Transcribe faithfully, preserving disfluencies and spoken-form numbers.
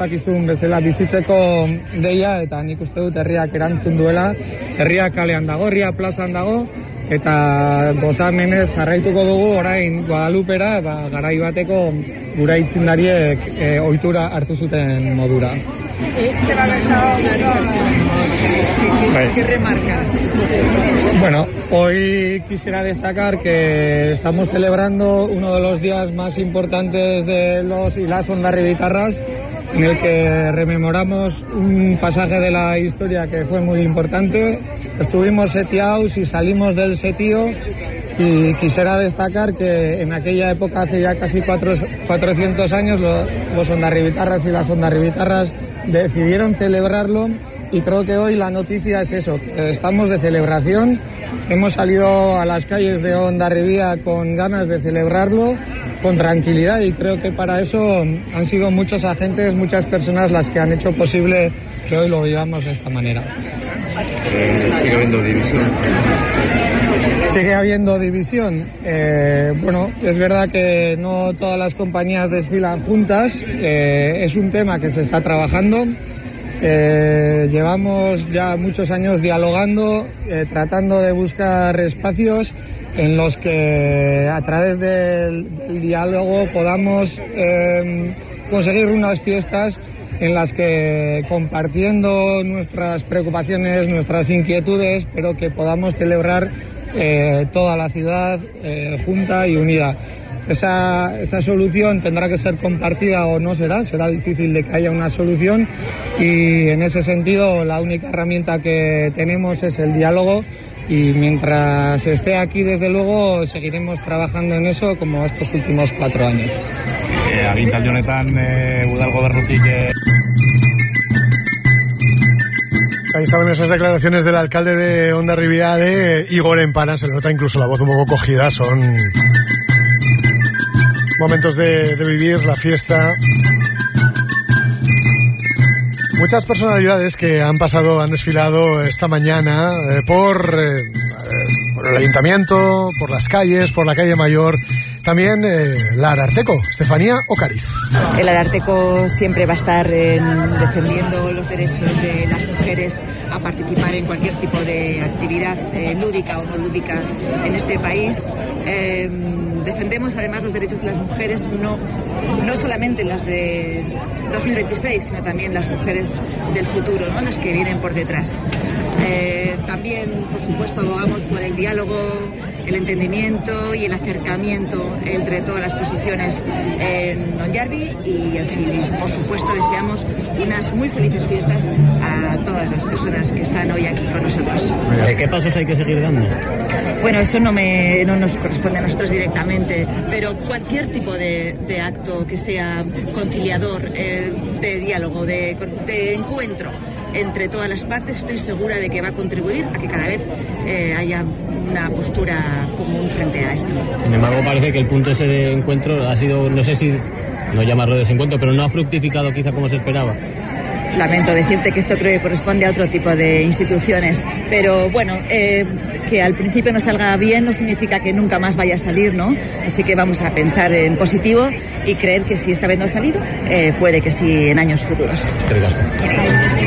ospakizun bezala bizitzeko deia, eta nik uste dut herriak erantzun duela, herriak kalean dago, herria plazan dago, eta gozamenez jarraituko dugu orain Guadalupera, ba, garai bateko gura aitzindariek e, ohitura hartu zuten modura. ¿Qué va a ¿Qué, ¿Qué remarcas? Bueno, hoy quisiera destacar que estamos celebrando uno de los días más importantes de los y las hondarribitarras, en el que rememoramos un pasaje de la historia que fue muy importante. Estuvimos setiados y salimos del setío, y quisiera destacar que en aquella época, hace ya casi cuatro, cuatrocientos años, los, los hondarribitarras y las hondarribitarras decidieron celebrarlo, y creo que hoy la noticia es eso, estamos de celebración, hemos salido a las calles de Hondarribia con ganas de celebrarlo, con tranquilidad, y creo que para eso han sido muchos agentes, muchas personas las que han hecho posible que hoy lo vivamos de esta manera. Eh, ¿Sigue habiendo división? Sigue habiendo división. Eh, bueno, es verdad que no todas las compañías desfilan juntas, eh, es un tema que se está trabajando. Eh, llevamos ya muchos años dialogando, eh, tratando de buscar espacios en los que a través del, del diálogo podamos eh, conseguir unas fiestas en las que, compartiendo nuestras preocupaciones, nuestras inquietudes, pero que podamos celebrar eh, toda la ciudad eh, junta y unida. Esa, esa solución tendrá que ser compartida o no será, será difícil de que haya una solución, y en ese sentido la única herramienta que tenemos es el diálogo, y mientras esté aquí, desde luego, seguiremos trabajando en eso como estos últimos cuatro años. Eh, Agintaldi honetan eh, udal gobernutik eh... Ahí estaban esas declaraciones del alcalde de Hondarribia, de Igor Empana. Se le nota incluso la voz un poco cogida. Son momentos de, de vivir la fiesta. Muchas personalidades que han pasado, han desfilado esta mañana eh, por, eh, por el ayuntamiento, por las calles, por la calle Mayor. También eh, la Ararteko, Estefanía Ocariz. El Ararteko siempre va a estar eh, defendiendo los derechos de las mujeres a participar en cualquier tipo de actividad eh, lúdica o no lúdica en este país. Eh, defendemos además los derechos de las mujeres, no, no solamente las de dos mil veintiséis, sino también las mujeres del futuro, ¿no? Las que vienen por detrás. Eh, también, por supuesto, abogamos por el diálogo, el entendimiento y el acercamiento entre todas las posiciones en Hondarribia, y, en fin, por supuesto, deseamos unas muy felices fiestas a todas las personas que están hoy aquí con nosotros. ¿Qué pasos hay que seguir dando? Bueno, eso no, me, no nos corresponde a nosotros directamente, pero cualquier tipo de, de acto que sea conciliador, eh, de diálogo, de, de encuentro entre todas las partes, estoy segura de que va a contribuir a que cada vez eh, haya una postura común frente a esto. Sin embargo, parece que el punto ese de encuentro ha sido, no sé si no llamarlo desencuentro, pero no ha fructificado quizá como se esperaba. Lamento decirte que esto creo que corresponde a otro tipo de instituciones, pero bueno, eh, que al principio no salga bien no significa que nunca más vaya a salir, ¿no? Así que vamos a pensar en positivo y creer que si esta vez no ha salido, eh, puede que sí en años futuros.